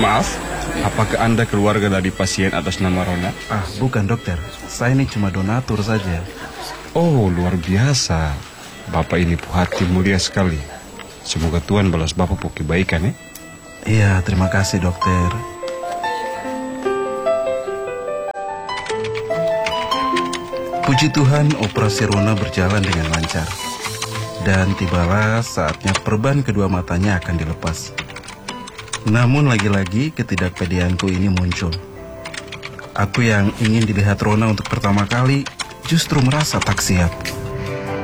Maaf, apakah Anda keluarga dari pasien atas nama Rona? Bukan dokter, saya ini cuma donatur saja. Oh, luar biasa. Bapak ini hati mulia sekali. Semoga Tuhan balas Bapak pour kebaikan, ya? Iya, terima kasih dokter. Puji Tuhan, operasi Rona berjalan dengan lancar. Dan tibalah saatnya perban kedua matanya akan dilepas. Namun lagi-lagi ketidakpedeanku ini muncul. Aku yang ingin dilihat Rona untuk pertama kali justru merasa tak siap.